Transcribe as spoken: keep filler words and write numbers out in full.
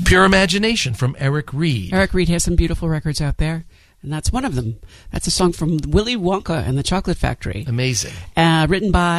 Pure Imagination from Eric Reed. Eric Reed has some beautiful records out there, and that's one of them. That's a song from Willy Wonka and the Chocolate Factory. Amazing. Uh, written by